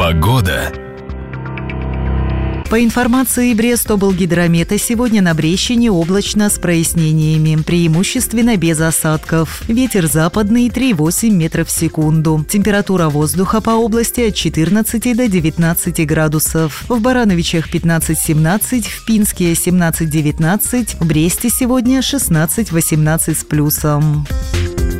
Погода. По информации Брест-облгидромета, сегодня на Брещине облачно с прояснениями, преимущественно без осадков. Ветер западный 3,8 метров в секунду. Температура воздуха по области от 14 до 19 градусов. В Барановичах 15-17, в Пинске 17-19, в Бресте сегодня 16-18 с плюсом.